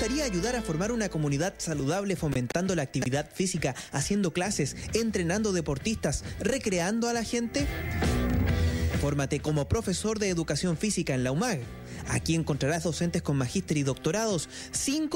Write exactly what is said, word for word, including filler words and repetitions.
gustaría ayudar a formar una comunidad saludable fomentando la actividad física, haciendo clases, entrenando deportistas, recreando a la gente? Fórmate como profesor de educación física en la U M A G. Aquí encontrarás docentes con magíster y doctorados, cinco